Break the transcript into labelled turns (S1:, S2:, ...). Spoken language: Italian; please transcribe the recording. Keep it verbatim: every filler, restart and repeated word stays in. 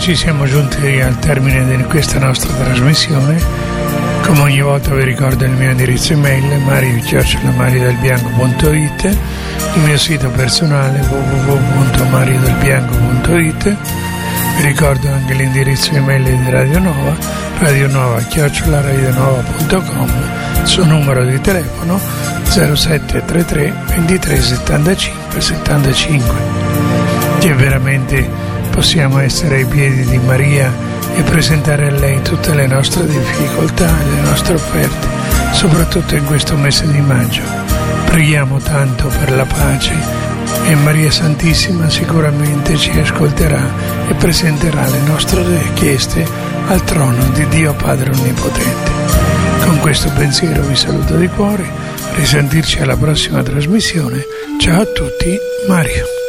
S1: amici, siamo giunti al termine di questa nostra trasmissione. Come ogni volta vi ricordo il mio indirizzo email mario chiocciola mariodelbianco punto it, il mio sito personale w w w punto mariodelbianco punto it. Vi ricordo anche l'indirizzo email di Radio Nova, radionova chiocciola radionova punto com, il suo numero di telefono zero sette tre tre ventitré settantacinque settantacinque. Che veramente possiamo essere ai piedi di Maria e presentare a lei tutte le nostre difficoltà e le nostre offerte, soprattutto in questo mese di maggio. Preghiamo tanto per la pace e Maria Santissima sicuramente ci ascolterà e presenterà le nostre richieste al trono di Dio Padre Onnipotente. Con questo pensiero vi saluto di cuore, risentirci alla prossima trasmissione. Ciao a tutti, Mario.